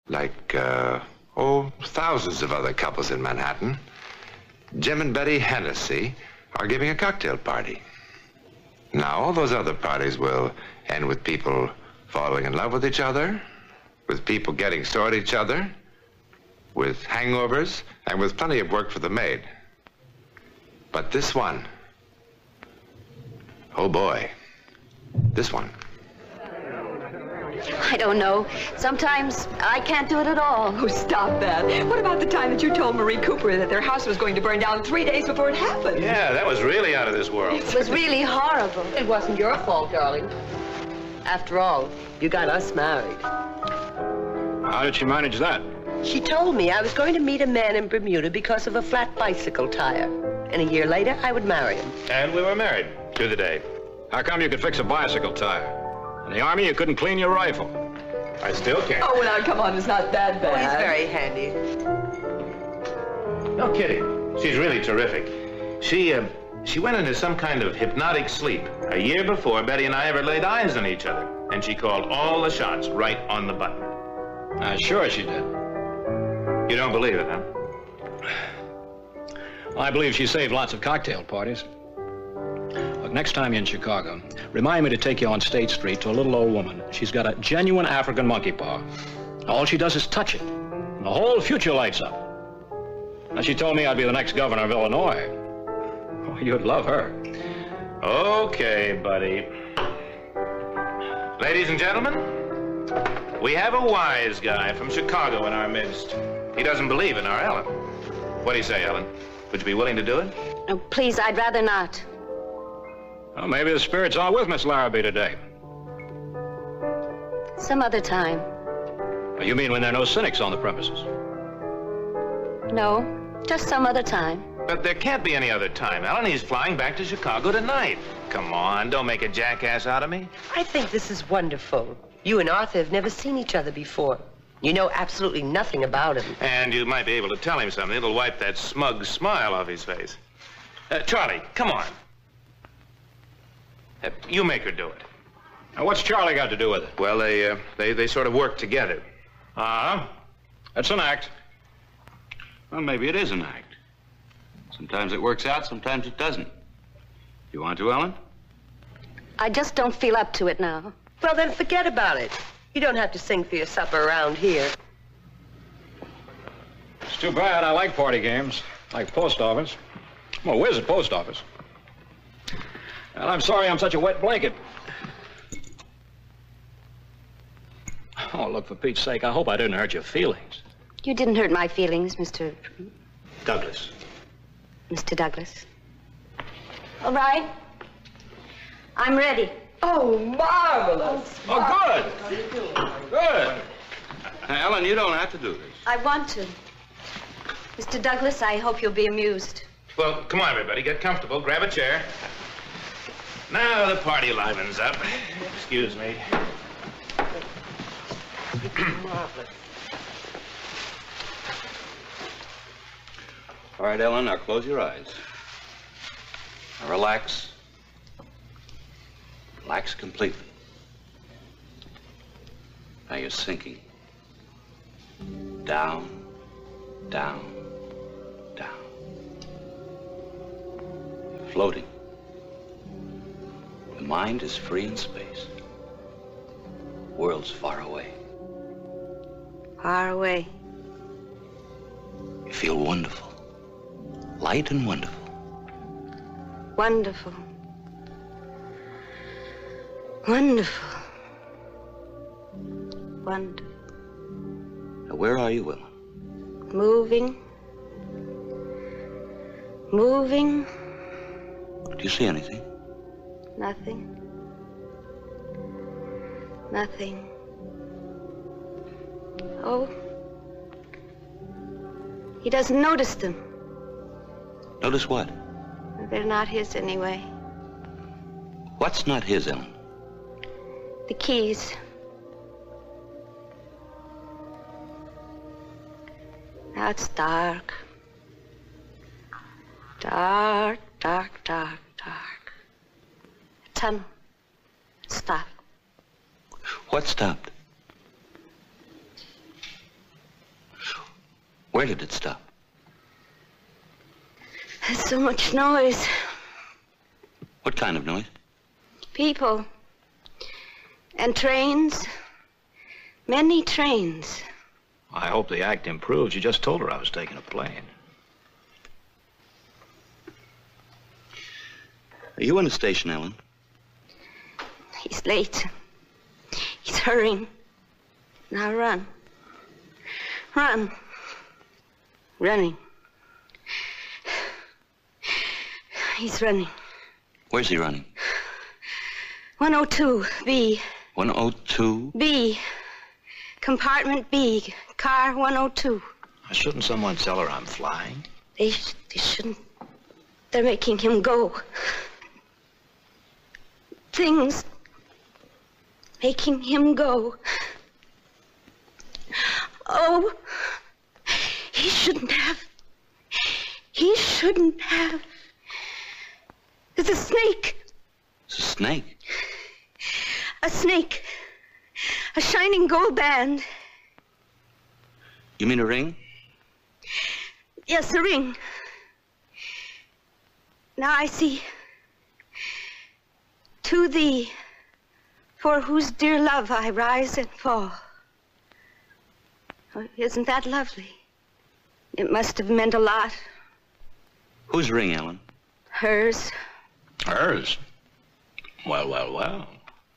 Like, thousands of other couples in Manhattan, Jim and Betty Hennessy are giving a cocktail party. Now, all those other parties will end with people falling in love with each other, with people getting sore at each other, with hangovers, and with plenty of work for the maid. But this one, oh boy, this one. I don't know. Sometimes I can't do it at all. Oh, stop that. What about the time that you told Marie Cooper that their house was going to burn down 3 days before it happened? Yeah, that was really out of this world. It was really horrible. It wasn't your fault, darling. After all, you got us married. How did she manage that? She told me I was going to meet a man in Bermuda because of a flat bicycle tire. And a year later, I would marry him. And we were married to the day. How come you could fix a bicycle tire? In the Army, you couldn't clean your rifle. I still can't. Oh, well, now, come on, it's not that bad. Oh, he's very handy. No kidding. She's really terrific. She went into some kind of hypnotic sleep a year before Betty and I ever laid eyes on each other. And she called all the shots right on the button. Sure she did. You don't believe it, huh? Well, I believe she saved lots of cocktail parties. Look, next time you're in Chicago, remind me to take you on State Street to a little old woman. She's got a genuine African monkey paw. All she does is touch it, and the whole future lights up. Now, she told me I'd be the next governor of Illinois. Oh, you'd love her. Okay, buddy. Ladies and gentlemen, we have a wise guy from Chicago in our midst. He doesn't believe in our Ellen. What do you say, Ellen? Would you be willing to do it? Oh, please, I'd rather not. Well, maybe the spirits are with Miss Larrabee today. Some other time. Well, you mean when there are no cynics on the premises? No, just some other time. But there can't be any other time, Ellen. He's flying back to Chicago tonight. Come on, don't make a jackass out of me. I think this is wonderful. You and Arthur have never seen each other before. You know absolutely nothing about him. And you might be able to tell him something that'll wipe that smug smile off his face. Charlie, come on. You make her do it. Now, what's Charlie got to do with it? Well, they sort of work together. Uh-huh. That's an act. Well, maybe it is an act. Sometimes it works out, sometimes it doesn't. You want to, Ellen? I just don't feel up to it now. Well, then forget about it. You don't have to sing for your supper around here. It's too bad. I like party games. Like post office. Well, where's the post office? Well, I'm sorry I'm such a wet blanket. Oh, look, for Pete's sake, I hope I didn't hurt your feelings. You didn't hurt my feelings, Mr. Douglas. Mr. Douglas. All right. I'm ready. Oh, marvelous. Oh, good. Good. Now, Ellen, you don't have to do this. I want to. Mr. Douglas, I hope you'll be amused. Well, come on, everybody. Get comfortable. Grab a chair. Now the party livens up. Excuse me. Marvelous. All right, Ellen, now close your eyes. Now relax. Relax completely. Now you're sinking. Down, down, down. You're floating. The mind is free in space. World's far away. Far away. You feel wonderful. Light and wonderful. Wonderful. Wonderful. Wonderful. Now, where are you, Ellen? Moving. Moving. Do you see anything? Nothing. Nothing. Oh. He doesn't notice them. Notice what? They're not his anyway. What's not his, Ellen? The keys. Now it's dark. Dark, dark, dark, dark. A tunnel. Stop. What stopped? Where did it stop? There's so much noise. What kind of noise? People. And trains. Many trains. I hope the act improves. You just told her I was taking a plane. Are you in the station, Ellen? He's late. He's hurrying. Now run. Run. Running. He's running. Where's he running? 102, B. 102? B. Compartment B. Car 102. Shouldn't someone tell her I'm flying? They shouldn't. They're making him go. Things making him go. Oh, he shouldn't have. He shouldn't have. There's a snake. It's a snake. A snake. A shining gold band. You mean a ring? Yes, a ring. Now I see. To thee, for whose dear love I rise and fall. Oh, isn't that lovely? It must have meant a lot. Whose ring, Ellen? Hers. Hers? Well, well, well.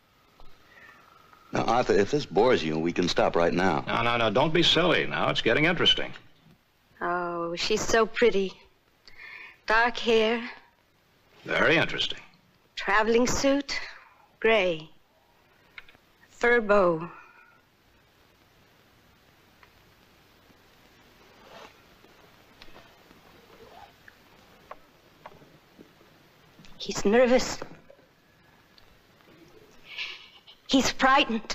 Now, Arthur, if this bores you, we can stop right now. No, don't be silly. Now it's getting interesting. Oh, she's so pretty. Dark hair, Very interesting. traveling suit, gray, fur bow. He's nervous. He's frightened.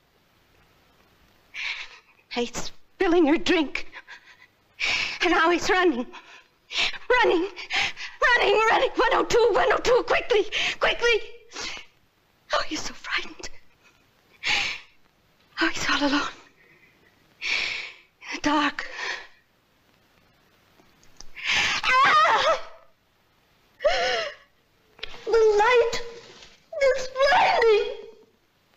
He's spilling her drink. And now he's running. Running. 102, quickly. Oh, he's so frightened. Oh, he's all alone. In the dark.